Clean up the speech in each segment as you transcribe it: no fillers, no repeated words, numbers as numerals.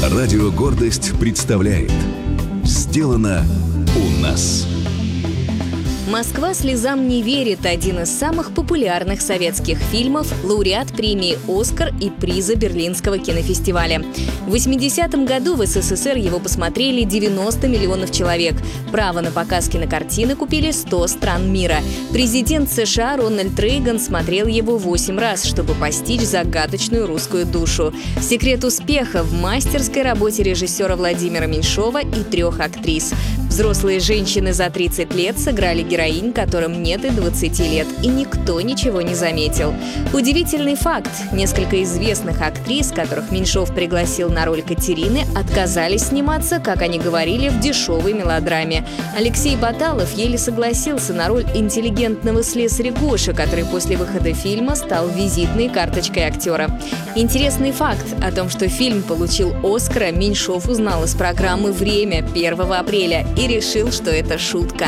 Радио «Гордость» представляет «Сделано у нас». «Москва слезам не верит» — один из самых популярных советских фильмов, лауреат премии «Оскар» и приза Берлинского кинофестиваля. В 80-м году в СССР его посмотрели 90 миллионов человек. Право на показ кинокартины купили 100 стран мира. Президент США Рональд Рейган смотрел его 8 раз, чтобы постичь загадочную русскую душу. Секрет успеха в мастерской работе режиссера Владимира Меньшова и 3 актрис. Взрослые женщины за 30 лет сыграли героинь, которым нет и 20 лет, и никто ничего не заметил. Удивительный факт: несколько известных актрис, которых Меньшов пригласил на роль Катерины, отказались сниматься, как они говорили, в дешевой мелодраме. Алексей Баталов еле согласился на роль интеллигентного слесаря Гоши, который после выхода фильма стал визитной карточкой актера. Интересный факт о том, что фильм получил «Оскара», Меньшов узнал из программы «Время» 1 апреля и решил, что это шутка.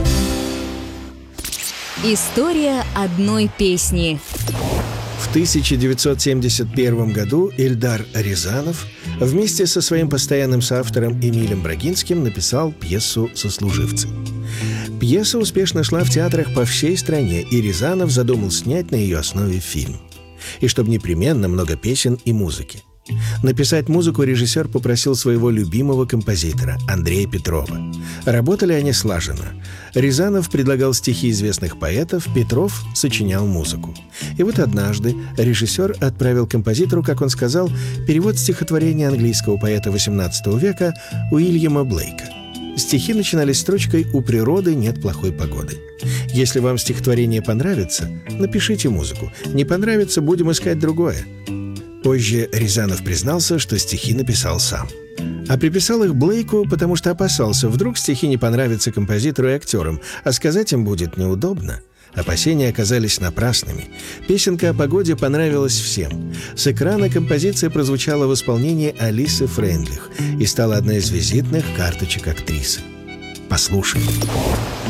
История одной песни. В 1971 году Эльдар Рязанов вместе со своим постоянным соавтором Эмилем Брагинским написал пьесу «Сослуживцы». Пьеса успешно шла в театрах по всей стране, и Рязанов задумал снять на ее основе фильм. И чтобы непременно много песен и музыки. Написать музыку режиссер попросил своего любимого композитора Андрея Петрова. Работали они слаженно. Рязанов предлагал стихи известных поэтов, Петров сочинял музыку. И вот однажды режиссер отправил композитору, как он сказал, перевод стихотворения английского поэта XVIII века Уильяма Блейка. Стихи начинались строчкой «У природы нет плохой погоды». Если вам стихотворение понравится, напишите музыку. Не понравится, будем искать другое. Позже Рязанов признался, что стихи написал сам. А приписал их Блейку, потому что опасался, вдруг стихи не понравятся композитору и актерам, а сказать им будет неудобно. Опасения оказались напрасными. Песенка о погоде понравилась всем. С экрана композиция прозвучала в исполнении Алисы Фрейндлих и стала одной из визитных карточек актрисы. Послушаем.